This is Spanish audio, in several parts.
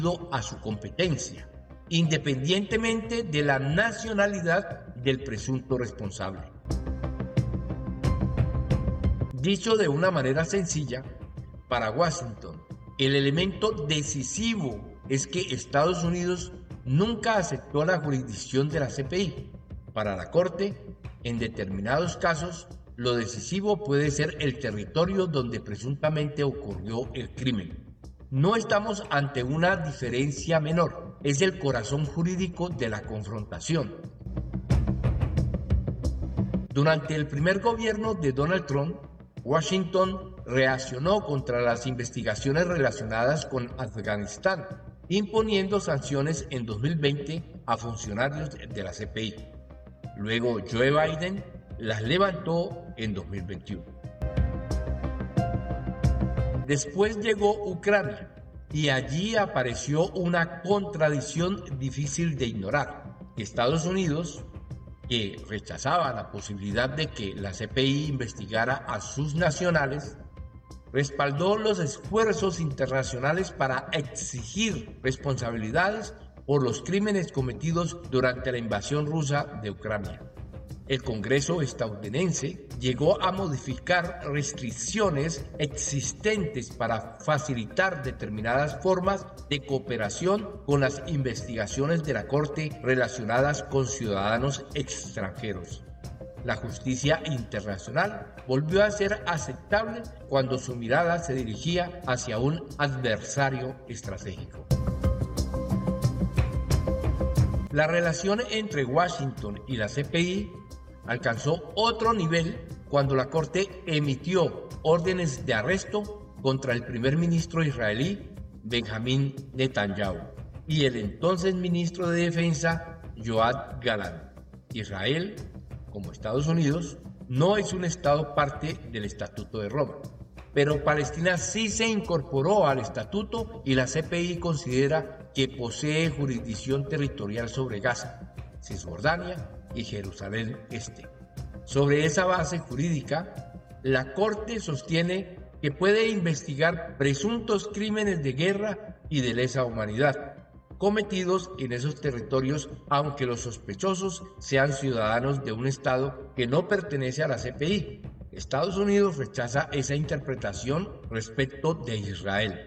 a su competencia, independientemente de la nacionalidad del presunto responsable. Dicho de una manera sencilla, para Washington, el elemento decisivo es que Estados Unidos nunca aceptó la jurisdicción de la CPI. Para la Corte, en determinados casos, lo decisivo puede ser el territorio donde presuntamente ocurrió el crimen. No estamos ante una diferencia menor, es el corazón jurídico de la confrontación. Durante el primer gobierno de Donald Trump, Washington reaccionó contra las investigaciones relacionadas con Afganistán, imponiendo sanciones en 2020 a funcionarios de la CPI. Luego Joe Biden las levantó en 2021. Después llegó Ucrania y allí apareció una contradicción difícil de ignorar. Estados Unidos, que rechazaba la posibilidad de que la CPI investigara a sus nacionales, respaldó los esfuerzos internacionales para exigir responsabilidades por los crímenes cometidos durante la invasión rusa de Ucrania. El Congreso estadounidense llegó a modificar restricciones existentes para facilitar determinadas formas de cooperación con las investigaciones de la Corte relacionadas con ciudadanos extranjeros. La justicia internacional volvió a ser aceptable cuando su mirada se dirigía hacia un adversario estratégico. La relación entre Washington y la CPI alcanzó otro nivel cuando la Corte emitió órdenes de arresto contra el primer ministro israelí Benjamín Netanyahu y el entonces ministro de Defensa Yoav Gallant. Israel, como Estados Unidos, no es un estado parte del Estatuto de Roma, pero Palestina sí se incorporó al estatuto y la CPI considera que posee jurisdicción territorial sobre Gaza, Cisjordania y Jerusalén Este. Sobre esa base jurídica, la Corte sostiene que puede investigar presuntos crímenes de guerra y de lesa humanidad cometidos en esos territorios, aunque los sospechosos sean ciudadanos de un estado que no pertenece a la CPI. Estados Unidos rechaza esa interpretación respecto de Israel.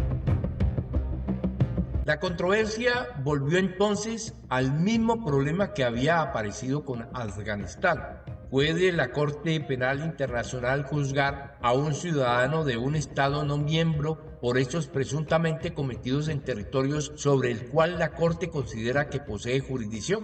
La controversia volvió entonces al mismo problema que había aparecido con Afganistán. ¿Puede la Corte Penal Internacional juzgar a un ciudadano de un Estado no miembro por hechos presuntamente cometidos en territorios sobre el cual la Corte considera que posee jurisdicción?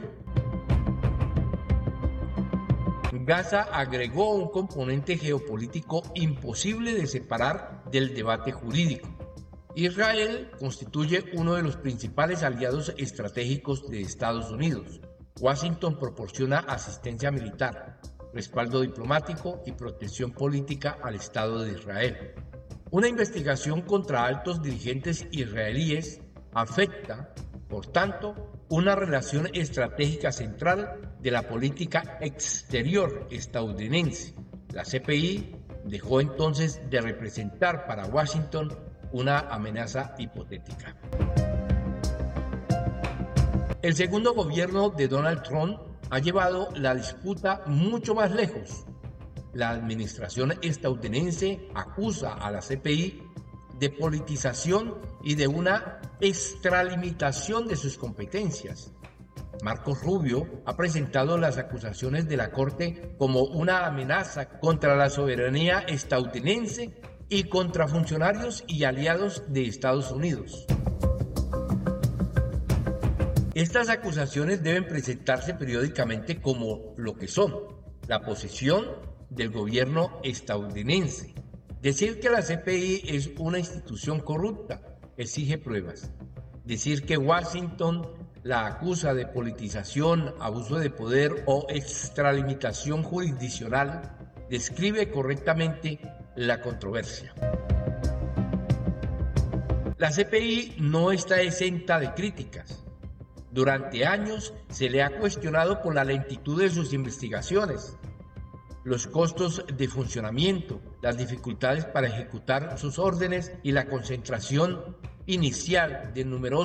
Gaza agregó un componente geopolítico imposible de separar del debate jurídico. Israel constituye uno de los principales aliados estratégicos de Estados Unidos. Washington proporciona asistencia militar, respaldo diplomático y protección política al Estado de Israel. Una investigación contra altos dirigentes israelíes afecta, por tanto, una relación estratégica central de la política exterior estadounidense. La CPI dejó entonces de representar para Washington una amenaza hipotética. El segundo gobierno de Donald Trump ha llevado la disputa mucho más lejos. La administración estadounidense acusa a la CPI de politización y de una extralimitación de sus competencias. Marco Rubio ha presentado las acusaciones de la Corte como una amenaza contra la soberanía estadounidense y contra funcionarios y aliados de Estados Unidos. Estas acusaciones deben presentarse periódicamente como lo que son, la posición del gobierno estadounidense. Decir que la CPI es una institución corrupta exige pruebas. Decir que Washington la acusa de politización, abuso de poder o extralimitación jurisdiccional describe correctamente la controversia. La CPI no está exenta de críticas. Durante años se le ha cuestionado por la lentitud de sus investigaciones, los costos de funcionamiento, las dificultades para ejecutar sus órdenes y la concentración inicial de numerosos